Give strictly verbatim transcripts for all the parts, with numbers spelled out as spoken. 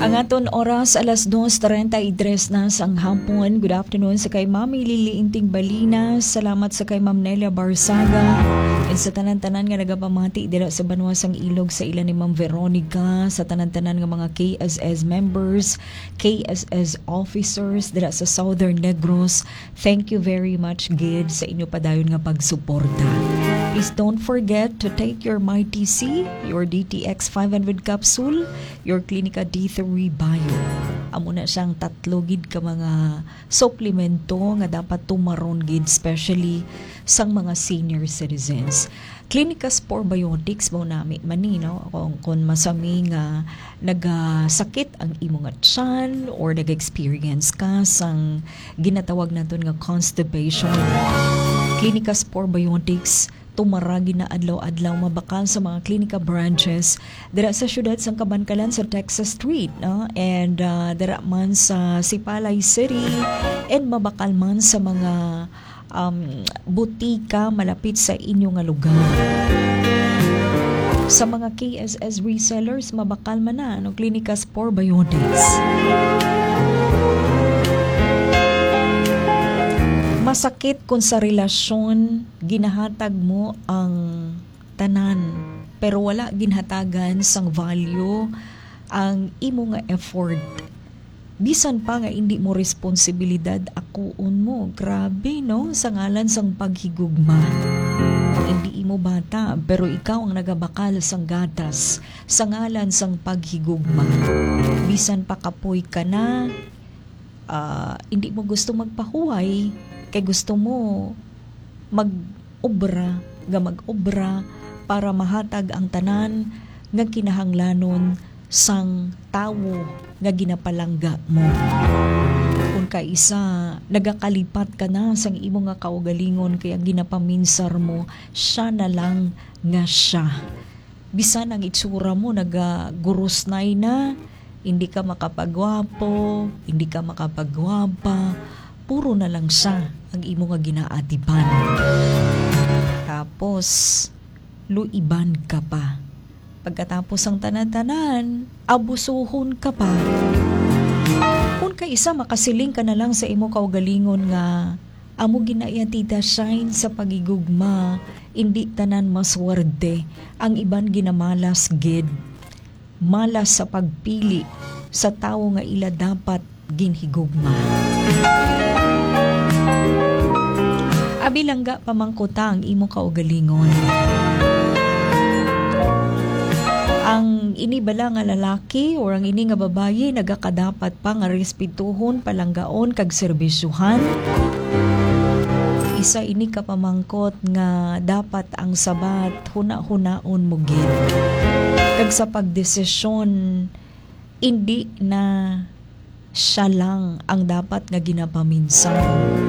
Ang aton oras alas dos treinta y tres na sang hapon. Good afternoon sa kay Mami Lili Inting Balinas. Salamat sa kay Ma'am Nelia Barsaga. And sa tanan-tanan nga nagapamati dira sa Banwasang Ilog sa ilan ni Ma'am Veronica, sa tanan-tanan nga mga K S S members, K S S officers dira sa Southern Negros. Thank you very much, Gid, sa inyo padayon nga pagsuporta. Please don't forget to take your MyTC, your D T X five hundred capsule, your Clinica D three Bio. Amo na siyang tatlo gid ka mga suplemento nga dapat tumaron gid, especially sang mga senior citizens. Clinica Spore Biotics mo nami manino kung, kung masami nga nagasakit ang imo nga tiyan or nag-experience ka sang ginatawag naton nga constipation. Clinica Spore Biotics tumaragi na adlaw-adlaw mabakal sa mga klinika branches dira sa syudad sang Kabankalan sa Texas Street, no? And uh, dira man sa Sipalay City, and mabakal man sa mga um, butika malapit sa inyo nga lugar. Sa mga K S S resellers mabakal man na no Clinica Spore Biotics. Masakit kung sa relasyon ginahatag mo ang tanan pero wala ginhatagan sang value ang imo nga effort. Bisan pa nga hindi mo responsibilidad akuon mo. Grabe, no? Sa ngalan sang paghigugma. Hindi imo bata pero ikaw ang nagabakal sang gatas sa ngalan sang paghigugma. Bisan pa kapoy ka na, uh, hindi mo gusto magpahuway, kay gusto mo mag-obra, nga mag-obra para mahatag ang tanan nga kinahanglanon sang tawo nga ginapalangga mo. Kung kaisa nagakalipat ka na sang imo nga kaugalingon kaya ginapaminsar mo, siya na lang nga siya. Bisan ang itsura mo nagagurusnay na, hindi ka makapagwapo, hindi ka makapagwapa, puro na lang siya ang imo nga ginaatipan. Tapos luiban ka pa. Pagkatapos ang tanan-tanan, abusuhon ka pa. Kung kaisa makasiling ka na lang sa imo kaugalingon nga amo ginayatita shine sa pagigugma, hindi tanan maswerte. Ang iban ginamalas gid. Malas sa pagpili sa tawo nga ila dapat ginhigugma. Abilangga pamangkuta ang imo kaugalingon. Ang inibala nga lalaki or ang ini nga babaye nagakadapat pa nga respetuhon, palanggaon kag serbisyuhan. Isa ini ka pamangkot nga dapat ang sabat huna-hunaon mo gid. Kag sa pagdesisyon hindi na siya lang ang dapat nga ginapaminsan.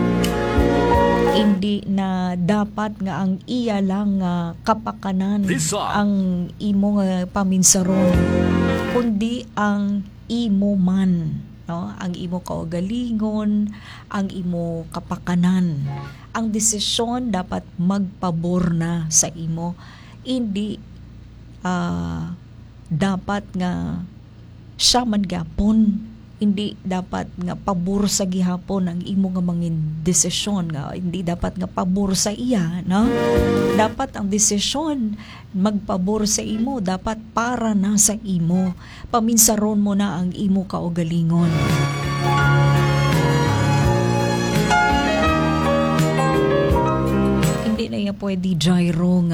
Hindi na dapat nga ang iya lang nga kapakanan ang imo nga paminsaron, kundi ang imo man, no? Ang imo kaugalingon, ang imo kapakanan. Ang desisyon dapat magpabor na sa imo, hindi uh, dapat nga siya man gyapon. Hindi dapat nga pabor sa gihapon ang imo nga mangin desisyon, nga hindi dapat nga pabor sa iya, no? Dapat ang desisyon magpabor sa imo, dapat para na sa imo. Paminsaron mo na ang imo kaugalingon. Hindi na iya pwede gyro nga